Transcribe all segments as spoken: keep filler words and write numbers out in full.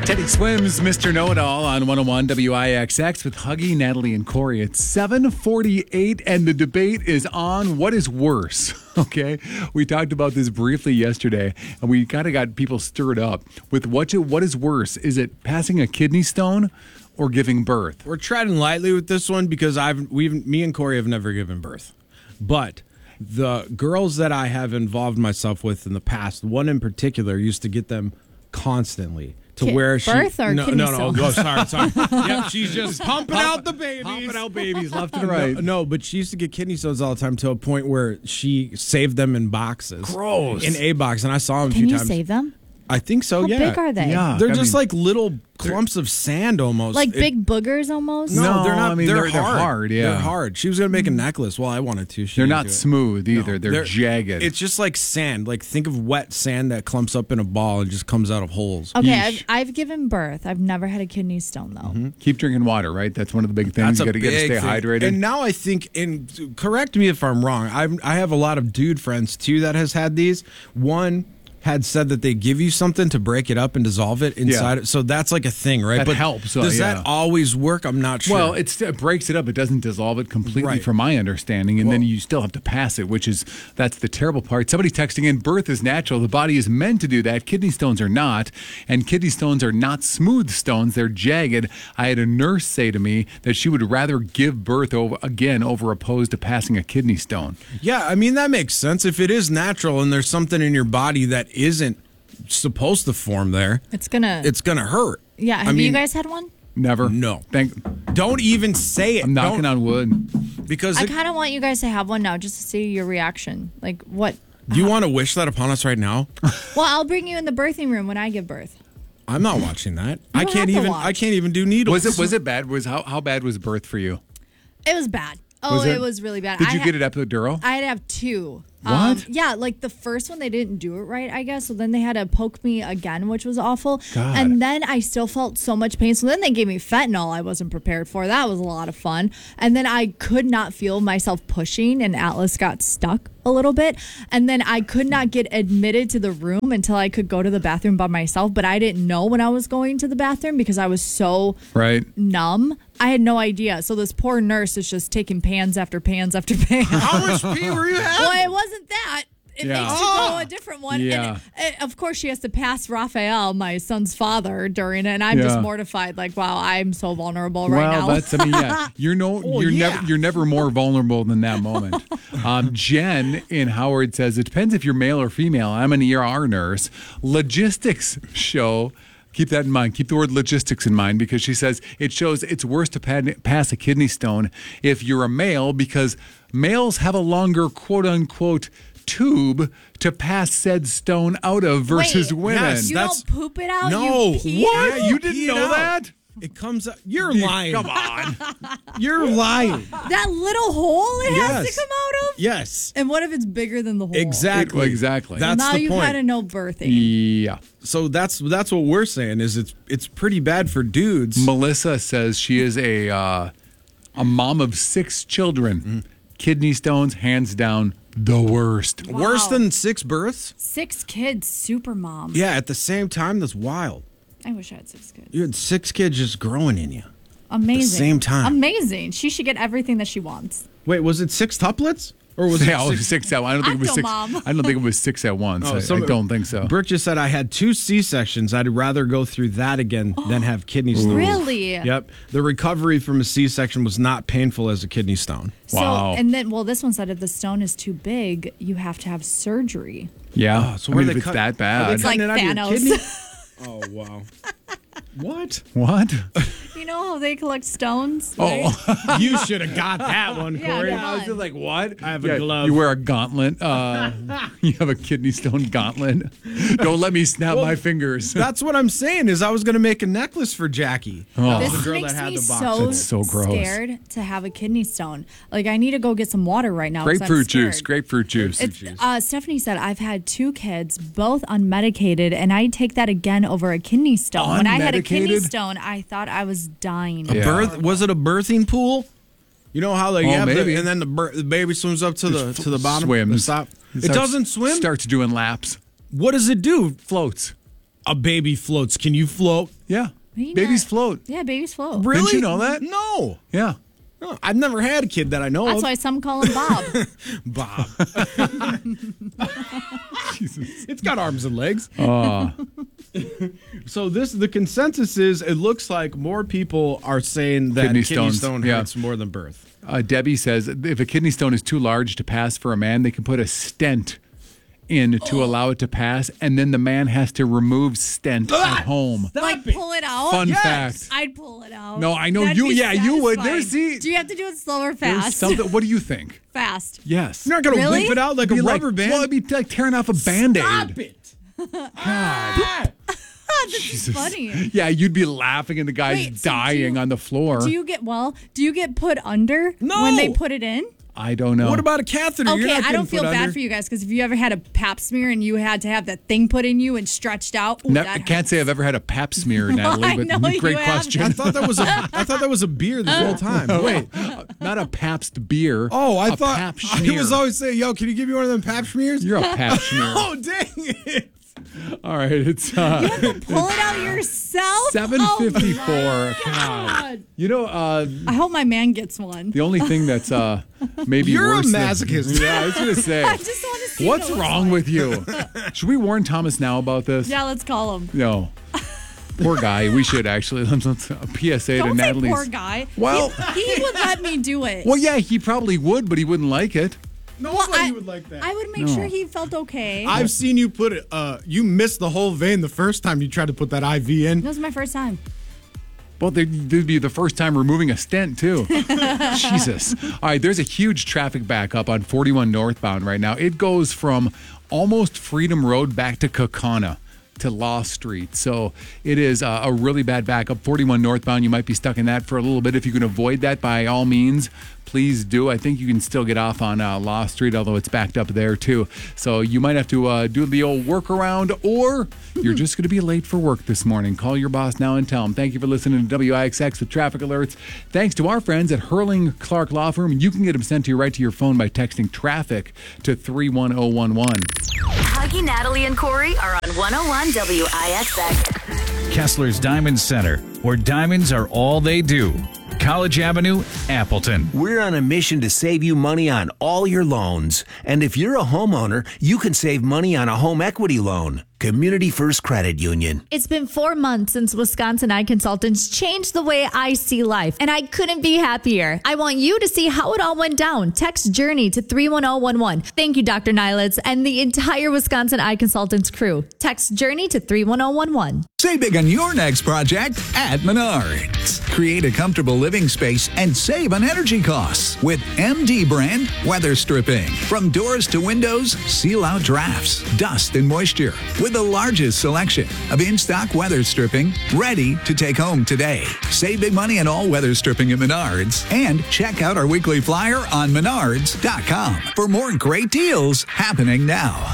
Teddy Swims, Mister Know-It-All on one oh one W I X X with Huggy, Natalie, and Corey. It's seven forty-eight, and the debate is on what is worse, okay? We talked about this briefly yesterday, and we kind of got people stirred up with what, what is worse. Is it passing a kidney stone or giving birth? We're treading lightly with this one because I've we've me and Corey have never given birth. But the girls that I have involved myself with in the past, one in particular used to get them constantly. To Ki- where she birth or no kidney no no stones? oh sorry sorry yep, she's just pumping out the babies Pumping out babies left and right. no, no but she used to get kidney stones all the time to a point where she saved them in boxes. Gross. In a box, and I saw them a Can few you times. save them? I think so. How yeah. big are they? Yeah. They're I just mean, like little clumps of sand almost. Like It- big boogers almost? No, No, they're not. I mean, they're, they're- they're hard. hard, yeah. They're hard. She was gonna make a necklace. Well, I wanted to. She They're didn't not do it. smooth either. No, they're, jagged. It's just like sand. Like think of wet sand that clumps up in a ball and just comes out of holes. Okay, Yeesh. I've, I've given birth. I've never had a kidney stone, though. Mm-hmm. Keep drinking water, right? That's one of the big things. That's You a got to get to big stay thing. hydrated. And now I think, and correct me if I'm wrong. I'm, I have a lot of dude friends too that has had these. One had said that they give you something to break it up and dissolve it inside. Yeah. It. So that's like a thing, right? That but helps, uh, Does yeah. that always work? I'm not sure. Well, it's, it breaks it up. It doesn't dissolve it completely, Right. from my understanding, and Well- then you still have to pass it, which is that's the terrible part. Somebody texting in: birth is natural. The body is meant to do that. Kidney stones are not, and kidney stones are not smooth stones. They're jagged. I had a nurse say to me that she would rather give birth over again over opposed to passing a kidney stone. Yeah, I mean, that makes sense. If it is natural and there's something in your body that isn't supposed to form there, It's gonna. it's going to hurt. yeah. Have I mean, you guys had one? Never. No. Thank. Don't even say it. I'm knocking Don't- on wood. Because I it- kind of want you guys to have one now, just to see your reaction. Like what? do you want to wish that upon us right now? Well, I'll bring you in the birthing room when I give birth. I'm not watching that. I don't can't have to even. watch. I can't even do needles. Was it was it bad? Was how how bad was birth for you? It was bad. Oh, Was it? it- was really bad. Did I you ha- get it epidural? I had to have two. What? Um, yeah, like the first one, they didn't do it right, I guess. So then they had to poke me again, which was awful. God. And then I still felt so much pain. So then they gave me fentanyl I wasn't prepared for. That was a lot of fun. And then I could not feel myself pushing, and Atlas got stuck a little bit. And then I could not get admitted to the room until I could go to the bathroom by myself. But I didn't know when I was going to the bathroom because I was so Right. numb. I had no idea. So this poor nurse is just taking pans after pans after pans. How much pee were you having? Well, it wasn't that. It Yeah. makes you go a different one. Yeah. And uh, of course, she has to pass Raphael, my son's father, during it. And I'm just Yeah. mortified. Like, wow, I'm so vulnerable right well, now. that's I mean, yeah, you're no, Oh, you're yeah. never, you're never more vulnerable than that moment. Um, Jen in Howard says it depends if you're male or female. I'm an E R nurse. Logistics show. Keep that in mind. Keep the word logistics in mind because she says it shows it's worse to pad, pass a kidney stone if you're a male because males have a longer quote unquote tube to pass said stone out of versus Wait, women. yes, you that's- don't poop it out? No. You pee What? it Yeah, out? You didn't pee it know out. that? It comes out. You're lying. Come on. You're lying. That little hole it has Yes. to come out of? Yes. And what if it's bigger than the hole? Exactly. Exactly. That's now the you point. kind of know birthing. Yeah. So that's that's what we're saying is it's it's pretty bad for dudes. Melissa says she is a uh, a mom of six children. Mm-hmm. Kidney stones, hands down, the worst. Worse Wow. than six births? Six kids, super mom. Yeah, at the same time, that's wild. I wish I had six kids. You had six kids just growing in you. Amazing. same time. Amazing. She should get everything that she wants. Wait, was it six tuplets? Or was Yeah, it it was six? six at I don't think it was Octo six. mom. I don't think it was six at once. Oh, I, some- I don't think so. Brooke just said I had two C-sections. I'd rather go through that again than have kidney stones. Really? Yep. The recovery from a C-section was not painful as a kidney stone. Wow. So, and then, well, this one said if the stone is too big, you have to have surgery. Yeah. Oh, so I where mean, they if it's cut- that are they bad. It's like cutting it out of your Thanos. kidney? Oh, wow. What? What? You know how they collect stones? Right? Oh, You should have got that one, Yeah, Corey. no. I was just like, what? I have a glove. You wear a gauntlet. Uh, you have a kidney stone gauntlet. Don't let me snap my fingers. That's what I'm saying is I was going to make a necklace for Jackie. Oh. This The girl makes that had me the box. so, That's so gross. scared to have a kidney stone. Like, I need to go get some water right now. 'cause I'm Grapefruit juice. scared. Grapefruit juice. It's, uh, Stephanie said, I've had two kids, both unmedicated, and I'd take that again over a kidney stone. When I had a kidney Unmedicated? stone, I thought I was dying. Yeah. Birth was it a birthing pool? You know how like Oh, you have the, maybe. and then the, bir- the baby swims up to the to the bottom, Swims. the top. It Starts- doesn't swim. Starts doing laps. What does it do? Floats. a baby floats. Can you float? Yeah. Maybe Babies not. float. Yeah, babies float. Really? Didn't you know that? No. Yeah. No, I've never had a kid that I know That's of. why some call him Bob. Bob. Jesus. It's got arms and legs. Uh, So this, the consensus is, it looks like more people are saying that Kidney kidney, stones, stone yeah. hurts more than birth. uh, Debbie says if a kidney stone is too large to pass for a man, they can put a stent in to allow it to pass, and then the man has to remove stent at home. like pull it out. Fun Yes. fact. I'd pull it out. No, I know That'd you- be yeah, you would. satisfying. There's the- Do you have to do it slow or There's fast? something- what do you think? Fast. Yes. You're not going to Really? whip it out like Be a like- rubber band. Well, it'd be like tearing off a Band-Aid. Stop it. God. This Jesus. is funny. Yeah, you'd be laughing and the guy's Wait, so do dying you- on the floor. Do you get well? Do you get put under No. when they put it in? I don't know. What about a catheter? You're Okay, not I getting don't feel put bad under. for you guys because if you ever had a pap smear and you had to have that thing put in you and stretched out, ooh, Ne- that I can't say I've ever had a pap smear, I Natalie, know but you great haven't. question. I thought that was a. I thought that was a beer this whole time. Wait. Not a Pabst beer. Oh, I a thought Pap I schmear. was always saying, "Yo, can you give me one of them pap smears?" You're a pap smear. Oh, dang it! All right, it's uh, pull it out yourself. seven fifty-four. Oh, God. God. You know, uh, I hope my man gets one. the only thing that's uh, maybe You're a worse than- masochist. yeah, I was gonna say. I just want to see. What's what it looks wrong like. with you? Should we warn Thomas now about this? Yeah, let's call him. No. Poor guy. We should actually. Let's, let's a P S A to Don't say Natalie's. poor guy. Well- he, he would let me do it. Well, yeah, he probably would, but he wouldn't like it. Nobody Well, I, would like that. I would make No. sure he felt okay. I've seen you put it. Uh, you missed the whole vein the first time you tried to put that I V in. That was my first time. Well, they'd, they'd be the first time removing a stent, too. Jesus. All right, there's a huge traffic backup on forty-one northbound right now. It goes from almost Freedom Road back to Kaukauna to Law Street. So it is uh, a really bad backup. forty-one northbound, you might be stuck in that for a little bit. If you can avoid that, by all means, please do. I think you can still get off on uh, Law Street, although it's backed up there too. So you might have to uh, do the old workaround, or you're just going to be late for work this morning. Call your boss now and tell him. Thank you for listening to W I X X with traffic alerts. Thanks to our friends at Hurling Clark Law Firm. You can get them sent to you right to your phone by texting traffic to three one zero one one. Huggy, Natalie, and Corey are on one oh one W I X X. Kessler's Diamond Center, where diamonds are all they do. College Avenue, Appleton. We're on a mission to save you money on all your loans. And if you're a homeowner, you can save money on a home equity loan. Community First Credit Union. It's been four months since Wisconsin Eye Consultants changed the way I see life, and I couldn't be happier. I want you to see how it all went down. Text Journey to three one zero one one. Thank you, Doctor Nilitz, and the entire Wisconsin Eye Consultants crew. Text Journey to three one zero one one. Save big on your next project at Menards. Create a comfortable living space and save on energy costs with M D brand weather stripping. From doors to windows, seal out drafts, dust, and moisture. With the largest selection of in-stock weather stripping ready to take home today. Save big money on all weather stripping at Menards and check out our weekly flyer on menards dot com for more great deals happening now.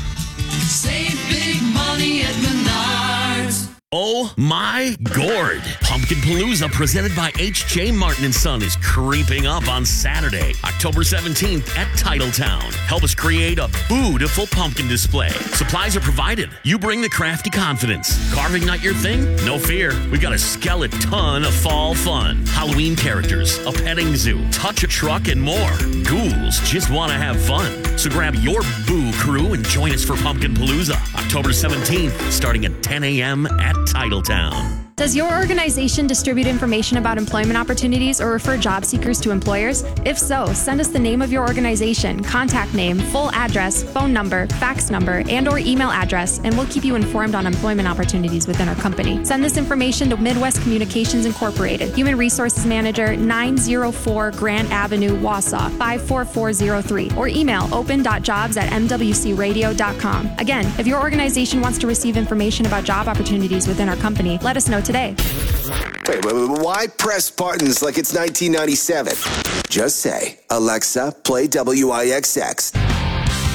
Save big money at Menards. Oh my gourd! Pumpkin Palooza presented by H J Martin and Son is creeping up on Saturday, October seventeenth at Titletown. Help us create a beautiful pumpkin display. Supplies are provided. You bring the crafty confidence. Carving not your thing? No fear. We've got a skeleton of fall fun. Halloween characters, a petting zoo, touch a truck, and more. Ghouls just want to have fun. So grab your boo crew and join us for Pumpkin Palooza, October seventeenth, starting at ten a.m. at Titletown. Does your organization distribute information about employment opportunities or refer job seekers to employers? If so, send us the name of your organization, contact name, full address, phone number, fax number, and or email address, and we'll keep you informed on employment opportunities within our company. Send this information to Midwest Communications Incorporated, Human Resources Manager, nine oh four Grant Avenue, Wausau, five four four zero three, or email open dot jobs at m w c radio dot com. Again, if your organization wants to receive information about job opportunities within our company, let us know today. Wait, wait, wait, why press buttons like it's nineteen ninety-seven? Just say, Alexa, play W I X X.